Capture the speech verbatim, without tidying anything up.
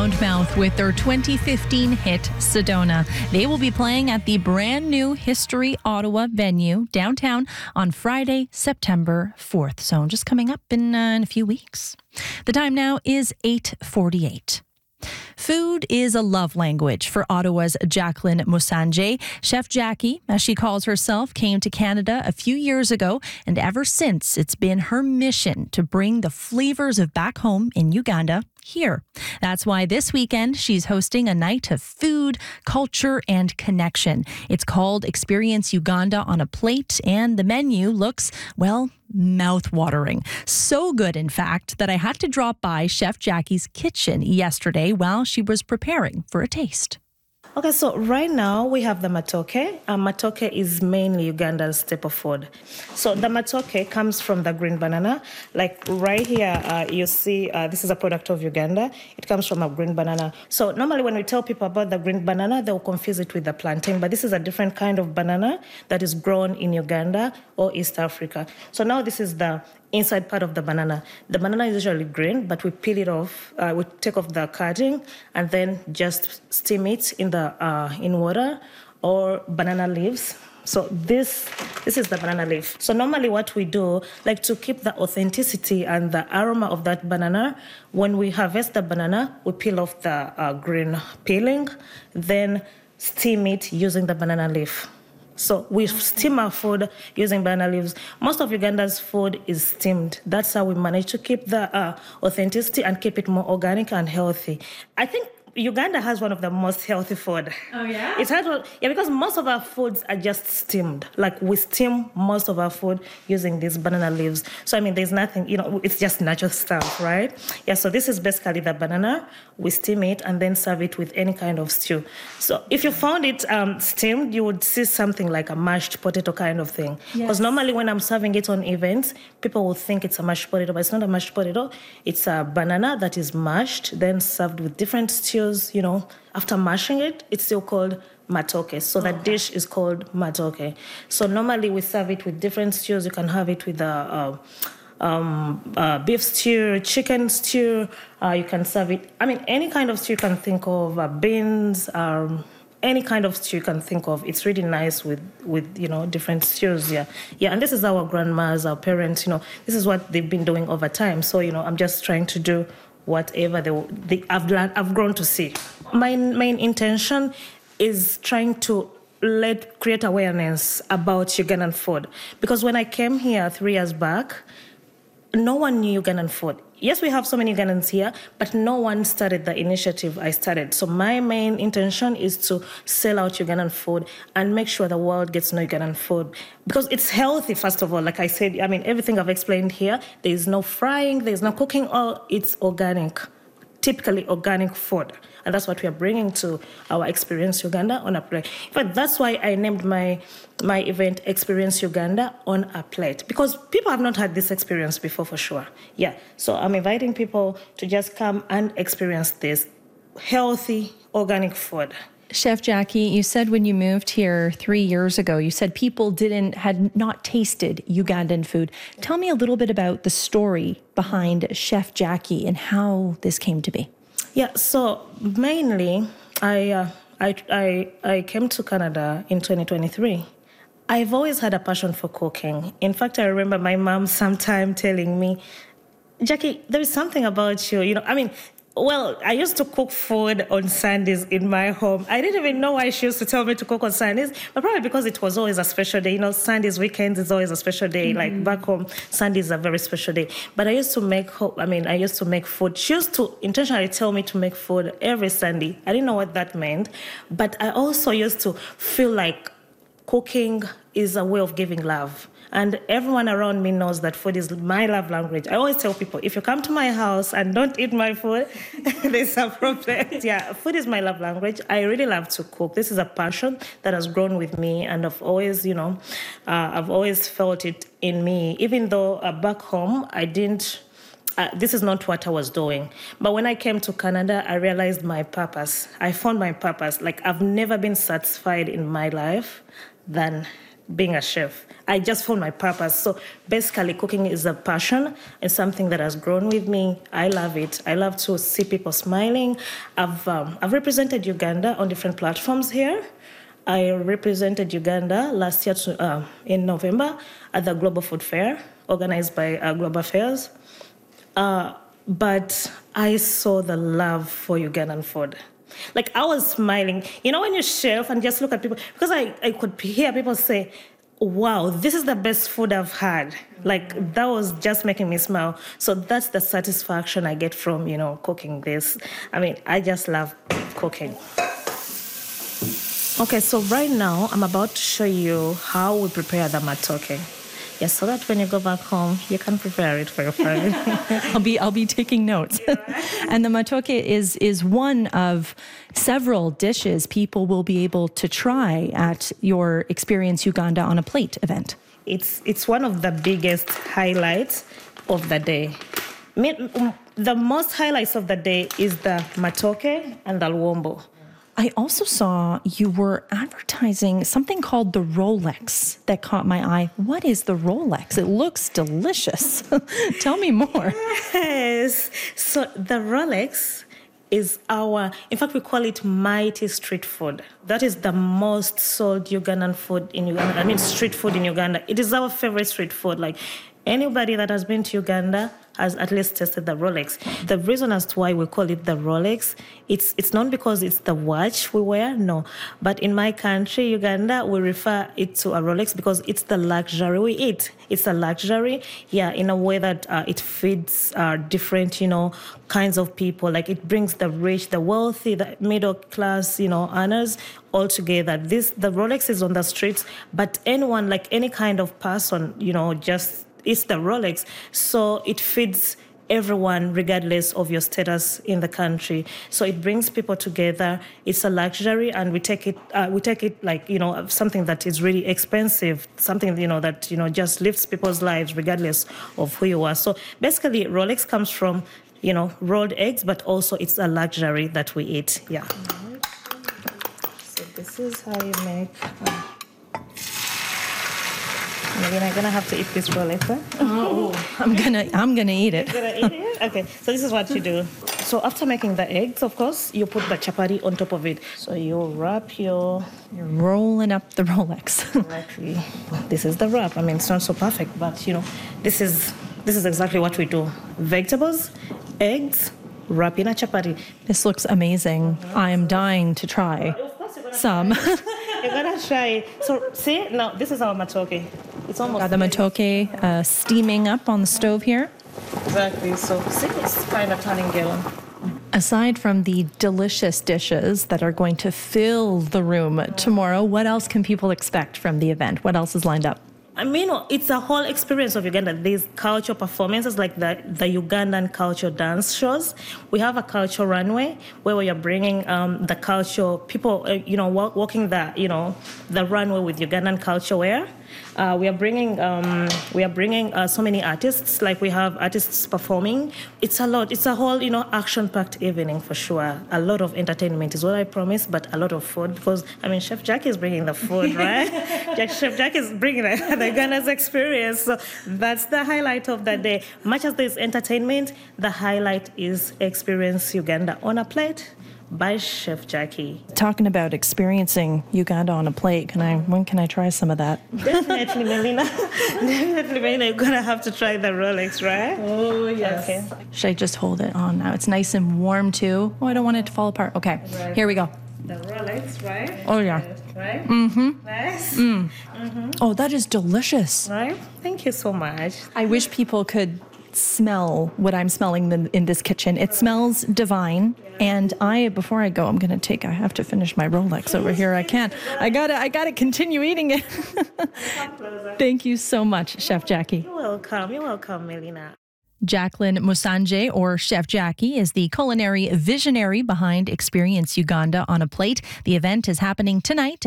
Loudmouth with their twenty fifteen hit Sedona. They will be playing at the brand new History Ottawa venue downtown on Friday, September fourth. So just coming up in, uh, in a few weeks. The time now is eight forty-eight. Food is a love language for Ottawa's Jacqueline Musanje. Chef Jackie, as she calls herself, came to Canada a few years ago, and ever since it's been her mission to bring the flavors of back home in Uganda here. That's why this weekend she's hosting a night of food, culture, and connection. It's called Experience Uganda on a Plate, and the menu looks, well, mouth-watering. So good, in fact, that I had to drop by Chef Jackie's kitchen yesterday while she was preparing for a taste. Okay, so right now we have the matoke. Uh, matoke is mainly Uganda's staple food. So the matoke comes from the green banana. Like right here, uh, you see uh, this is a product of Uganda. It comes from a green banana. So normally when we tell people about the green banana, they'll confuse it with the plantain. But this is a different kind of banana that is grown in Uganda or East Africa. So now this is the inside part of the banana. The banana is usually green, but we peel it off. Uh, we take off the cutting and then just steam it in the uh, in water or banana leaves. So this this is the banana leaf. So normally what we do, like to keep the authenticity and the aroma of that banana, when we harvest the banana, we peel off the uh, green peeling, then steam it using the banana leaf. So we steam our food using banana leaves. Most of Uganda's food is steamed. That's how we manage to keep the uh, authenticity and keep it more organic and healthy. I think Uganda has one of the most healthy food. Oh, yeah? It's hard to, yeah, because most of our foods are just steamed. Like we steam most of our food using these banana leaves. So, I mean, there's nothing, you know, it's just natural stuff, right? Yeah, so this is basically the banana. We steam it and then serve it with any kind of stew. So if you found it um, steamed, you would see something like a mashed potato kind of thing. Because yes. Normally when I'm serving it on events, people will think it's a mashed potato, but it's not a mashed potato. It's a banana that is mashed, then served with different stews. You know, after mashing it, it's still called matoke. So okay. That dish is called matoke. So normally we serve it with different stews. You can have it with a uh, um, uh, beef stew, chicken stew. Uh, you can serve it, I mean, any kind of stew you can think of, uh, beans, um, any kind of stew you can think of. It's really nice with, with, you know, different stews, yeah. Yeah, and this is our grandmas, our parents, you know, this is what they've been doing over time. So, you know, I'm just trying to do whatever they, they I've learned, I've grown to see. My main intention is trying to let create awareness about Ugandan food, because when I came here three years back, no one knew Ugandan food. Yes, we have so many Ugandans here, but no one started the initiative I started. So my main intention is to sell out Ugandan food and make sure the world gets to know Ugandan food. Because it's healthy, first of all. Like I said, I mean, everything I've explained here, there is no frying, there is no cooking, all it's organic, typically organic food. And that's what we are bringing to our Experience Uganda on a plate. In fact, that's why I named my my event Experience Uganda on a Plate, because people have not had this experience before, for sure. Yeah, so I'm inviting people to just come and experience this healthy, organic food. Chef Jackie, you said when you moved here three years ago, you said people didn't had not tasted Ugandan food. Tell me a little bit about the story behind Chef Jackie and how this came to be. Yeah, so mainly I, uh, I, I, I came to Canada in twenty twenty-three. I've always had a passion for cooking. In fact, I remember my mom sometime telling me, Jackie, there is something about you, you know, I mean, well, I used to cook food on Sundays in my home. I didn't even know why she used to tell me to cook on Sundays, but probably because it was always a special day. You know, Sundays, weekends is always a special day. Mm-hmm. Like back home, Sundays are a very special day. But I used to make, I mean, I used to make food. She used to intentionally tell me to make food every Sunday. I didn't know what that meant, but I also used to feel like cooking is a way of giving love. And everyone around me knows that food is my love language. I always tell people, if you come to my house and don't eat my food, there's a problem. Yeah, food is my love language. I really love to cook. This is a passion that has grown with me, and I've always, you know, uh, I've always felt it in me. Even though uh, back home, I didn't, uh, this is not what I was doing. But when I came to Canada, I realized my purpose. I found my purpose. Like, I've never been satisfied in my life than being a chef. I just found my purpose. So basically, cooking is a passion and something that has grown with me. I love it. I love to see people smiling. I've um, I've represented Uganda on different platforms here. I represented Uganda last year to, uh, in November at the Global Food Fair, organized by uh, Global Affairs. Uh, but I saw the love for Ugandan food. Like, I was smiling. You know, when you chef and just look at people, because I, I could hear people say, wow, this is the best food I've had. Like, that was just making me smile. So that's the satisfaction I get from, you know, cooking this. I mean, I just love cooking. Okay, so right now, I'm about to show you how we prepare the matoke. Yes, so that when you go back home, you can prepare it for your family. I'll be I'll be taking notes. And the matoke is is one of several dishes people will be able to try at your Experience Uganda on a Plate event. It's it's one of the biggest highlights of the day. The most highlights of the day is the matoke and the luombo. I also saw you were advertising something called the Rolex that caught my eye. What is the Rolex? It looks delicious. Tell me more. Yes. So the Rolex is our, in fact, we call it mighty street food. That is the most sold Ugandan food in Uganda. I mean, street food in Uganda. It is our favorite street food. Like, anybody that has been to Uganda has at least tasted the Rolex. The reason as to why we call it the Rolex, it's it's not because it's the watch we wear, no. But in my country, Uganda, we refer it to a Rolex because it's the luxury we eat. It's a luxury, yeah, in a way that uh, it feeds uh, different, you know, kinds of people. Like, it brings the rich, the wealthy, the middle class, you know, earners all together. This, the Rolex is on the streets, but anyone, like any kind of person, you know, just it's the Rolex. So it feeds everyone regardless of your status in the country. So it brings people together. It's a luxury, and we take it uh, we take it like, you know, something that is really expensive, something, you know, that, you know, just lifts people's lives regardless of who you are. So basically, Rolex comes from, you know, rolled eggs, but also it's a luxury that we eat. Yeah. So this is how you make. Uh, Maybe I'm gonna have to eat this roll later. Oh, I'm gonna, I'm gonna eat it. You're gonna eat it? Okay. So this is what you do. So after making the eggs, of course, you put the chapati on top of it. So you wrap your. You're rolling up the Rolex. Exactly. This is the wrap. I mean, it's not so perfect, but you know, this is this is exactly what we do. Vegetables, eggs, wrap in a chapati. This looks amazing. I am dying to try some. You're gonna try it. So see, now this is our matoke. It's almost got the matoke uh, steaming up on the stove here. Exactly. So see, it's kind of turning yellow. Aside from the delicious dishes that are going to fill the room tomorrow, what else can people expect from the event? What else is lined up? I mean, it's a whole experience of Uganda. There's cultural performances like the, the Ugandan cultural dance shows. We have a cultural runway where we are bringing um, the culture, people, uh, you know, walk, walking the, you know, the runway with Ugandan culture wear. Uh, we are bringing um, we are bringing uh, so many artists. Like, we have artists performing. It's a lot. It's a whole, you know, action-packed evening for sure. A lot of entertainment is what I promise, but a lot of food, because I mean, Chef Jackie is bringing the food, right? Chef Jackie is bringing the, the Uganda's experience. So that's the highlight of the day. Much as there's entertainment, the highlight is Experience Uganda on a Plate by Chef Jackie. Talking about experiencing Uganda on a plate, can I? When can I try some of that? Definitely, Melina. Definitely, Melina. You're gonna have to try the Rolex, right? Oh yes. Okay. Should I just hold it on now? It's nice and warm too. Oh, I don't want it to fall apart. Okay, right. Here we go. The Rolex, right? Oh yeah. Right. Mm-hmm. Nice. Mm. Mm-hmm. Oh, that is delicious. Right. Thank you so much. I wish people could smell what I'm smelling in this kitchen. It smells divine. And I, before I go, I'm going to take, I have to finish my Rolex over here. I can't. I got to, I got to continue eating it. Thank you so much, Chef Jackie. You're welcome. You're welcome, Melina. Jacqueline Musanje, or Chef Jackie, is the culinary visionary behind Experience Uganda on a Plate. The event is happening tonight